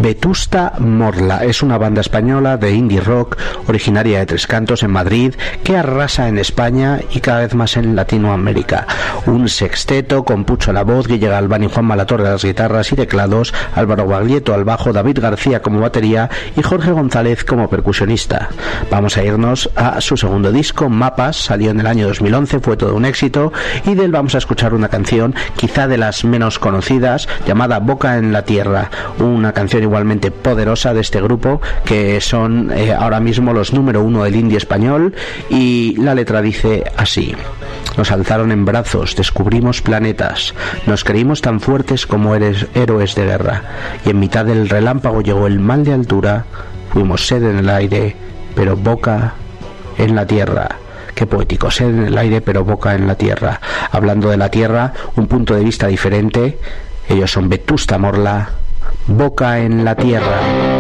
Vetusta Morla es una banda española de indie rock originaria de Tres Cantos en Madrid que arrasa en España y cada vez más en Latinoamérica. Un sexteto con Pucho a la voz, Guille Galván y Juan Malatorre a las guitarras y teclados, Álvaro Baglietto al bajo, David García como batería y Jorge González como percusionista. Vamos a irnos a su segundo disco, Mapas, salió en el año 2011, fue todo un éxito, y de él vamos a escuchar una canción quizá de las menos conocidas llamada Boca en la Tierra, una canción igualmente poderosa de este grupo que son ahora mismo los número uno del indie español, y la letra dice así: nos alzaron en brazos, descubrimos planetas, nos creímos tan fuertes como héroes de guerra, y en mitad del relámpago llegó el mal de altura, fuimos sed en el aire, pero boca en la tierra. Qué poético, sed en el aire pero boca en la tierra. Hablando de la tierra, un punto de vista diferente. Ellos son Vetusta Morla, Boca en la Tierra.